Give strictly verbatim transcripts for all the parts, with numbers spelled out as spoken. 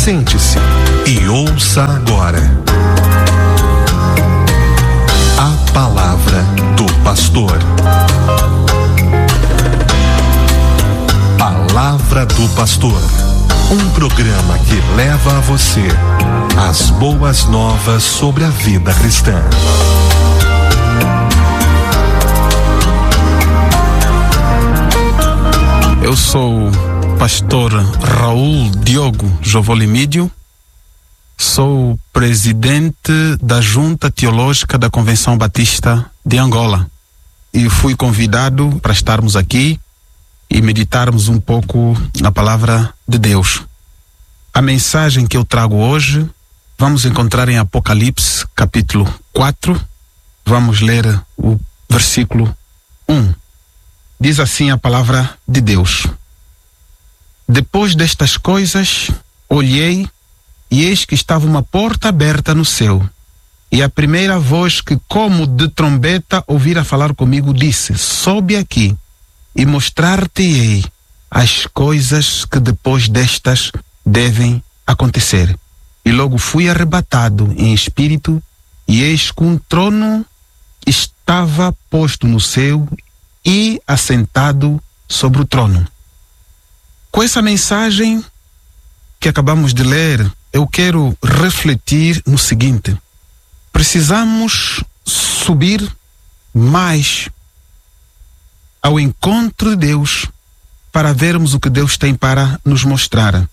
Sente-se e ouça agora a palavra do pastor. Palavra do Pastor, um programa que leva a você as boas novas sobre a vida cristã. Eu sou o pastor Raul Diogo Jovolimídio, sou presidente da Junta Teológica da Convenção Batista de Angola e fui convidado para estarmos aqui e meditarmos um pouco na palavra de Deus. A mensagem que eu trago hoje vamos encontrar em Apocalipse capítulo quatro, vamos ler o versículo um. Diz assim a palavra de Deus: Depois destas coisas, olhei, e eis que estava uma porta aberta no céu. E a primeira voz que, como de trombeta, ouvira falar comigo, disse: Sobe aqui, e mostrar-te-ei as coisas que depois destas devem acontecer. E logo fui arrebatado em espírito, e eis que um trono estava posto no céu, e assentado sobre o trono. Com essa mensagem que acabamos de ler, eu quero refletir no seguinte: precisamos subir mais ao encontro de Deus para vermos o que Deus tem para nos mostrar.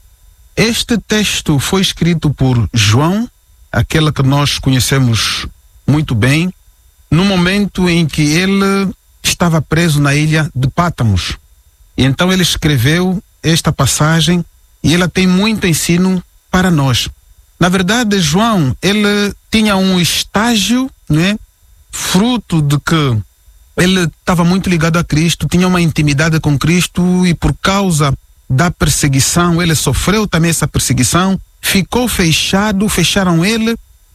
Este texto foi escrito por João, aquele que nós conhecemos muito bem, no momento em que ele estava preso na ilha de Pátamos. E então ele escreveu esta passagem e ela tem muito ensino para nós. Na verdade, João, ele tinha um estágio, né, fruto de que ele estava muito ligado a Cristo, tinha uma intimidade com Cristo, e por causa da perseguição, ele sofreu também essa perseguição, ficou fechado, fecharam ele,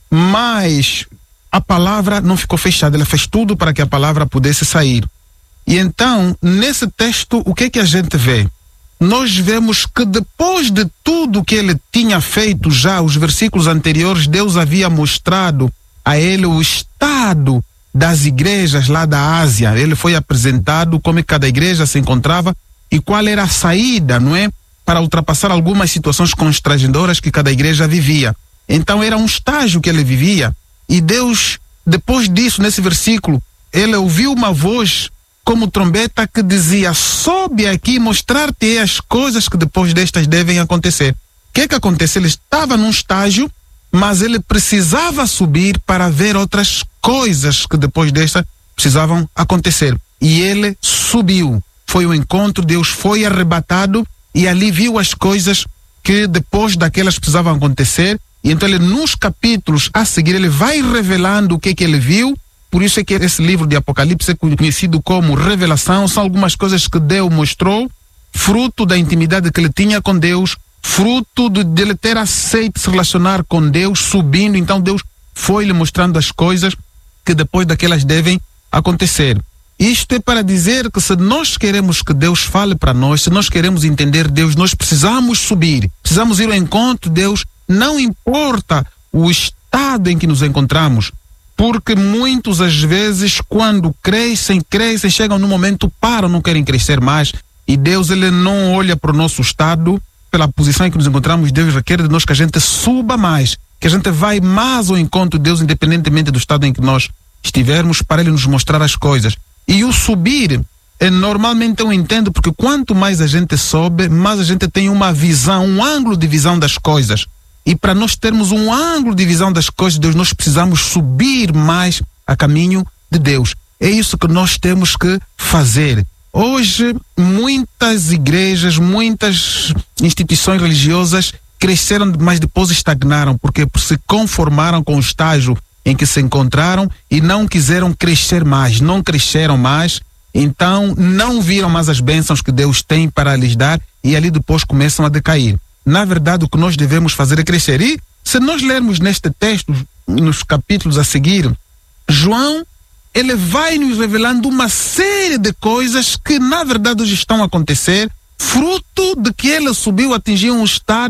mas a palavra não ficou fechada, ele fez tudo para que a palavra pudesse sair. E então, nesse texto, o que é que a gente vê? Nós vemos que depois de tudo que ele tinha feito já, os versículos anteriores, Deus havia mostrado a ele o estado das igrejas lá da Ásia. Ele foi apresentado como cada igreja se encontrava e qual era a saída, não é? Para ultrapassar algumas situações constrangedoras que cada igreja vivia. Então era um estágio que ele vivia. E Deus, depois disso, nesse versículo, ele ouviu uma voz como trombeta que dizia: sobe aqui, mostrar-te as coisas que depois destas devem acontecer. O que que aconteceu? Ele estava num estágio, mas ele precisava subir para ver outras coisas que depois destas precisavam acontecer. E ele subiu. Foi o encontro, Deus foi arrebatado e ali viu as coisas que depois daquelas precisavam acontecer. E então ele, nos capítulos a seguir, ele vai revelando o que que ele viu. Por isso é que esse livro de Apocalipse é conhecido como Revelação. São algumas coisas que Deus mostrou, fruto da intimidade que ele tinha com Deus, fruto de, de ele ter aceito se relacionar com Deus, subindo. Então Deus foi lhe mostrando as coisas que depois daquelas devem acontecer. Isto é para dizer que se nós queremos que Deus fale para nós, se nós queremos entender Deus, nós precisamos subir, precisamos ir ao encontro de Deus. Não importa o estado em que nos encontramos, porque muitos às vezes quando crescem, crescem, chegam no momento, param, não querem crescer mais, e Deus ele não olha para o nosso estado, pela posição em que nos encontramos. Deus requer de nós que a gente suba mais, que a gente vai mais ao encontro de Deus, independentemente do estado em que nós estivermos, para Ele nos mostrar as coisas. E o subir, é, normalmente eu entendo, porque quanto mais a gente sobe, mais a gente tem uma visão, um ângulo de visão das coisas. E para nós termos um ângulo de visão das coisas de Deus, nós precisamos subir mais a caminho de Deus. É isso que nós temos que fazer. Hoje, muitas igrejas, muitas instituições religiosas cresceram, mas depois estagnaram, porque se conformaram com o estágio em que se encontraram e não quiseram crescer mais, não cresceram mais, então não viram mais as bênçãos que Deus tem para lhes dar e ali depois começam a decair. Na verdade, o que nós devemos fazer é crescer. E se nós lermos neste texto, nos capítulos a seguir, João, ele vai nos revelando uma série de coisas que na verdade hoje estão a acontecer, fruto de que ele subiu, atingiu um estado,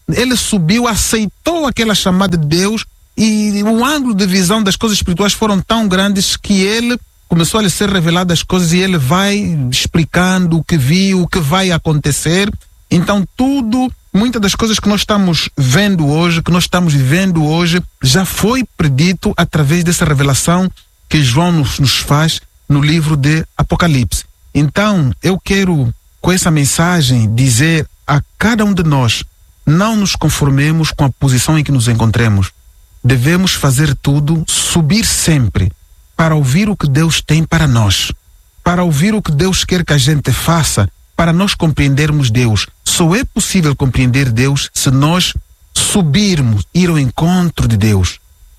ele subiu, aceitou aquela chamada de Deus, e o ângulo de visão das coisas espirituais foram tão grandes que ele começou a lhe ser revelado as coisas, e ele vai explicando o que viu, o que vai acontecer. Então tudo, muitas das coisas que nós estamos vendo hoje, que nós estamos vivendo hoje, já foi predito através dessa revelação que João nos, nos faz no livro de Apocalipse. Então eu quero, com essa mensagem, dizer a cada um de nós: não nos conformemos com a posição em que nos encontremos. Devemos fazer tudo, subir sempre, para ouvir o que Deus tem para nós, para ouvir o que Deus quer que a gente faça, para nós compreendermos Deus. Só é possível compreender Deus se nós subirmos, ir ao encontro de Deus.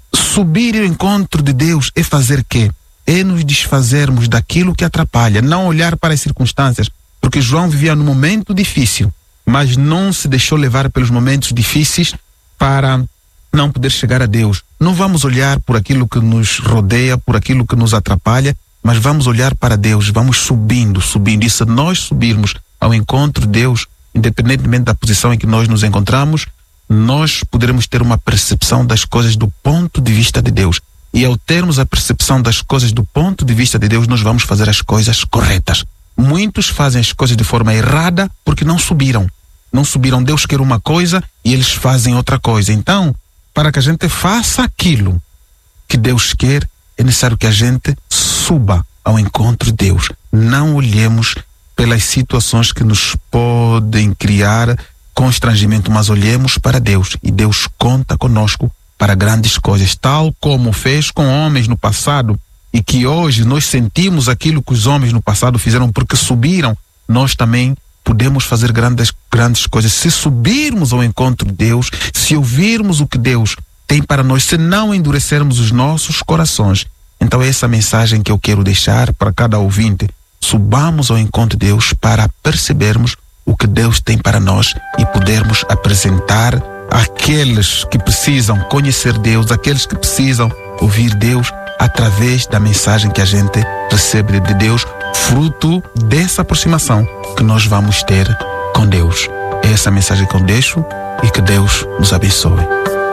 Subir ao encontro de Deus é fazer quê? É nos desfazermos daquilo que atrapalha, não olhar para as circunstâncias, porque João vivia num momento difícil, mas não se deixou levar pelos momentos difíceis para não poder chegar a Deus. Não vamos olhar por aquilo que nos rodeia, por aquilo que nos atrapalha, mas vamos olhar para Deus, vamos subindo, subindo. E se nós subirmos ao encontro de Deus, independentemente da posição em que nós nos encontramos, nós poderemos ter uma percepção das coisas do ponto de vista de Deus. E ao termos a percepção das coisas do ponto de vista de Deus, nós vamos fazer as coisas corretas. Muitos fazem as coisas de forma errada porque não subiram. Não subiram. Deus quer uma coisa e eles fazem outra coisa. Então, para que a gente faça aquilo que Deus quer, é necessário que a gente suba ao encontro de Deus. Não olhemos pelas situações que nos podem criar constrangimento, mas olhemos para Deus, e Deus conta conosco para grandes coisas, tal como fez com homens no passado, e que hoje nós sentimos aquilo que os homens no passado fizeram porque subiram. Nós também podemos fazer grandes, grandes coisas se subirmos ao encontro de Deus, se ouvirmos o que Deus tem para nós, se não endurecermos os nossos corações. Então é essa mensagem que eu quero deixar para cada ouvinte. Subamos ao encontro de Deus para percebermos o que Deus tem para nós e podermos apresentar àqueles que precisam conhecer Deus, aqueles que precisam ouvir Deus, através da mensagem que a gente recebe de Deus, fruto dessa aproximação que nós vamos ter com Deus. É essa mensagem que eu deixo, e que Deus nos abençoe.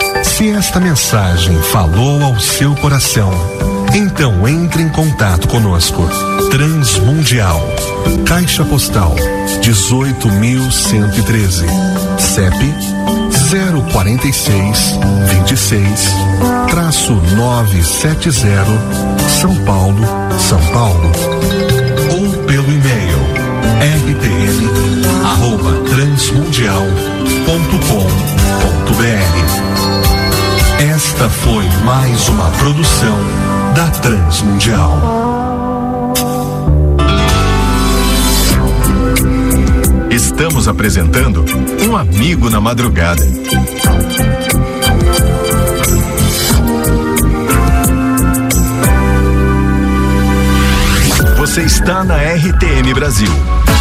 Se esta mensagem falou ao seu coração, então entre em contato conosco. Transmundial, Caixa Postal dezoito mil cento e treze, C E P zero quarenta e seis, vinte e seis, traço novecentos e setenta, São Paulo, São Paulo. Ou pelo e-mail r t m arroba transmundial ponto com ponto b r. Esta foi mais uma produção da Transmundial. Estamos apresentando Um Amigo na Madrugada. Você está na R T M Brasil.